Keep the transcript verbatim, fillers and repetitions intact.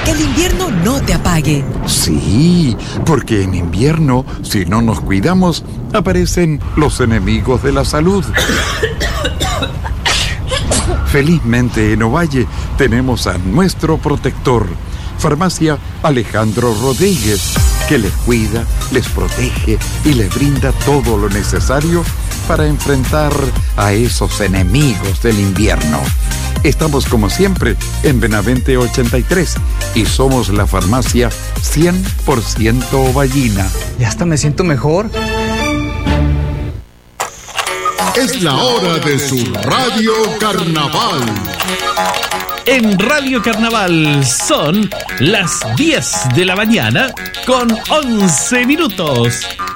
Que el invierno no te apague. Sí, porque en invierno, si no nos cuidamos, aparecen los enemigos de la salud. Felizmente en Ovalle tenemos a nuestro protector, Farmacia Alejandro Rodríguez, que les cuida, les protege y les brinda todo lo necesario para enfrentar a esos enemigos del invierno. Estamos como siempre en Benavente ochenta y tres y somos la farmacia cien por ciento ovallina. Ya hasta me siento mejor. Es la hora de su Radio Carnaval. En Radio Carnaval son las diez de la mañana con once minutos.